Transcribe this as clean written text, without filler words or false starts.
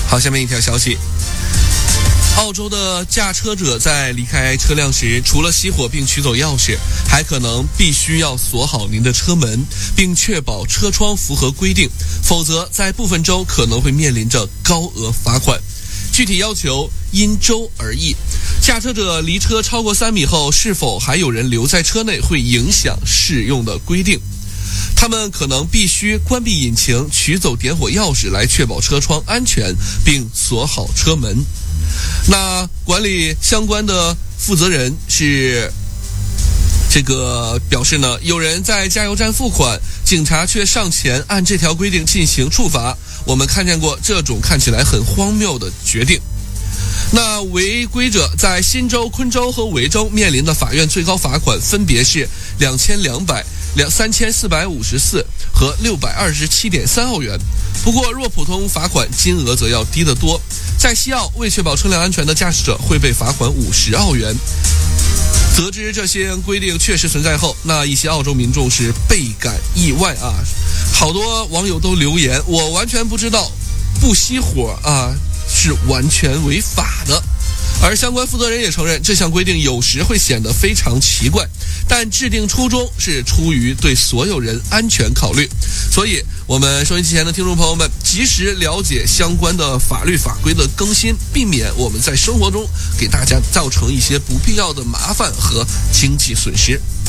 好，下面一条消息。澳洲的驾车者在离开车辆时，除了熄火并取走钥匙，还可能必须要锁好您的车门，并确保车窗符合规定，否则在部分州可能会面临着高额罚款。具体要求因州而异。驾车者离车超过3米后，是否还有人留在车内会影响适用的规定。他们可能必须关闭引擎，取走点火钥匙来确保车窗安全，并锁好车门。那管理相关的负责人是表示呢，有人在加油站付款，警察却上前按这条规定进行处罚。我们看见过这种看起来很荒谬的决定。那违规者在新州、昆州和维州面临的法院最高罚款分别是2200、3454和627.3澳元。不过，若普通罚款金额则要低得多。在西澳，为确保车辆安全的驾驶者会被罚款50澳元。得知这些规定确实存在后，那一些澳洲民众是倍感意外啊！好多网友都留言，我完全不知道不熄火是完全违法的。而相关负责人也承认，这项规定有时会显得非常奇怪，但制定初衷是出于对所有人安全考虑。所以我们收音机前的听众朋友们，及时了解相关的法律法规的更新，避免我们在生活中给大家造成一些不必要的麻烦和经济损失。